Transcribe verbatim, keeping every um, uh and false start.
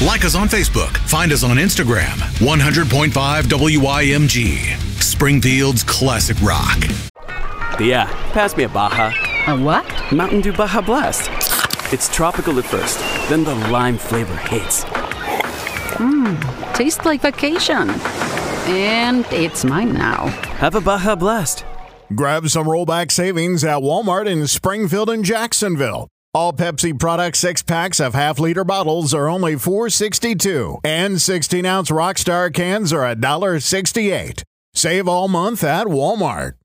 Like us on Facebook. Find us on Instagram. one hundred point five W I M G. Springfield's classic rock. Yeah, pass me a Baja. A what? Mountain Dew Baja Blast. It's tropical at first, then the lime flavor hits. Mmm, tastes like vacation. And it's mine now. Have a Baja Blast. Grab some rollback savings at Walmart in Springfield and Jacksonville. All Pepsi product six-packs of half-liter bottles are only four dollars and sixty-two cents, and sixteen-ounce Rockstar cans are one dollar and sixty-eight cents. Save all month at Walmart.